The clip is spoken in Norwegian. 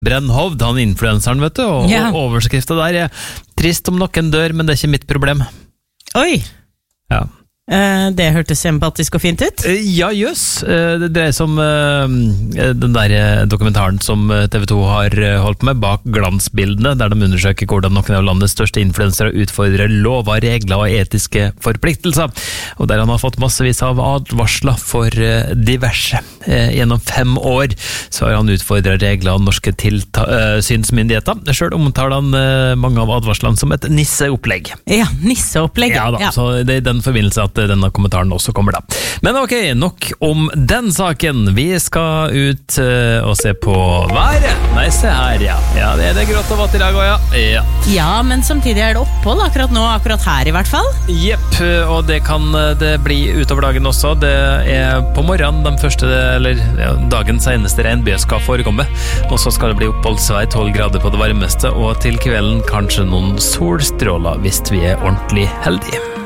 Brennhovd, han influenseren, vet du, og overskriftet der er «Trist om noen dør, men det er ikke mitt problem». Oi! Ja. Det hørtes sympatisk og fint ut. Ja, jøss. Det dreier seg om den der dokumentaren som TV 2 har holdt med bak glansbildene, der de undersøker hvordan noen av landets største influensere utfordrer lover, regler og etiske forpliktelser. Og der han har fått massevis av advarsler for diverse. Gjennom 5 år så har han utfordret regler av norske synsmyndigheter. Selv omtaler han mange av advarslene som et nisseopplegg. Ja, nisseopplegg. Ja da, så det er i den forbindelse at denne kommentaren også kommer da. Men ok, nok om den saken. Vi skal ut og se på været. Nei, se her, ja. Ja, det er grått og vatt i dag også, ja. Ja, men samtidig er det opphold akkurat nå, akkurat her i hvert fall. Jepp, og det kan det bli utover dagen også. Det er på morgenen den første, eller dagens eneste regnby skal forekomme. Og så skal det bli oppholdsvær 12 grader på det varmeste, og til kvelden kanskje noen solstråler hvis vi er ordentlig heldige.